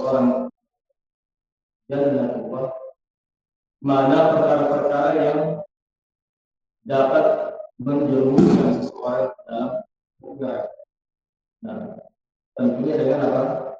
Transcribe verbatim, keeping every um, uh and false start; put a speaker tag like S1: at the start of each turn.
S1: seseorang jannatullah, mana perkara-perkara yang dapat menjerumuskan seseorang dalam surga. Nah, tentunya dengan apa?